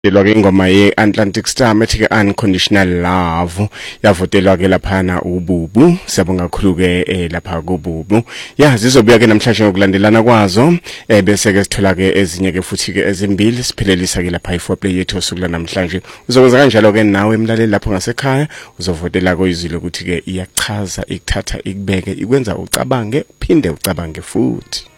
Delwa ke ingoma ye-Atlantic Star methi Unconditional Love yavotelwa ke laphana uBubu. Siyabonga kakhulu ke lapha kuBubu. Ya zizobuya ke namhlanje ngokulandelana kwazo bese ke sithola ke ezinye ke futhi ke ezimbili siphelelisa ke lapha i4play yethu osuku namhlanje. Uzokwenza kanjalo ke nawe emlaleli lapho ngasekhaya uzovotela koyizilo ukuthi ke iyachaza ikuthatha ikubeke ikwenza ucabange uphinde ucabange futhi.